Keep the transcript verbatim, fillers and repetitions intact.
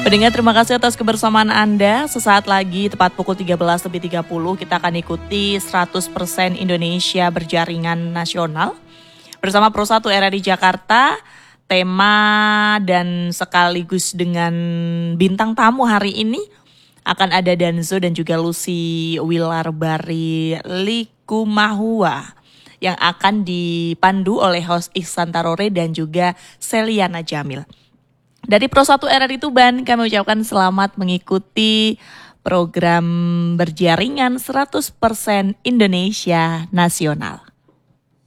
Pendengar, terima kasih atas kebersamaan Anda. Sesaat lagi tepat pukul tiga belas lebih tiga puluh kita akan ikuti seratus persen Indonesia Berjaringan Nasional bersama Pro satu R R I Jakarta. Tema dan sekaligus dengan bintang tamu hari ini akan ada Danzo dan juga Lucy Wilarbari Likumahua yang akan dipandu oleh host Ihsan Tarore dan juga Seliana Jamil. Dari Pro satu R R I Tuban kami ucapkan selamat mengikuti program berjaringan seratus persen Indonesia Nasional.